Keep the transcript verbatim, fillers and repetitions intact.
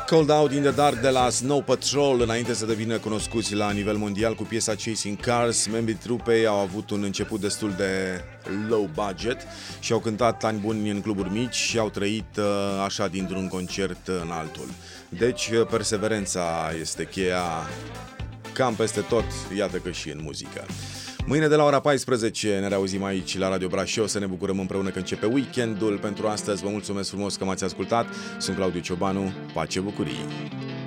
Cold Out in the Dark de la Snow Patrol, înainte să devină cunoscuți la nivel mondial cu piesa Chasing Cars. Membrii trupei au avut un început destul de low budget și au cântat ani buni în cluburi mici și au trăit așa dintr-un concert în altul. Deci perseverența este cheia cam peste tot, iată că și în muzică. Mâine de la ora paisprezece ne reauzim aici la Radio Brașov, să ne bucurăm împreună că începe weekendul. Pentru astăzi vă mulțumesc frumos că m-ați ascultat. Sunt Claudiu Ciobanu, pace, bucurii!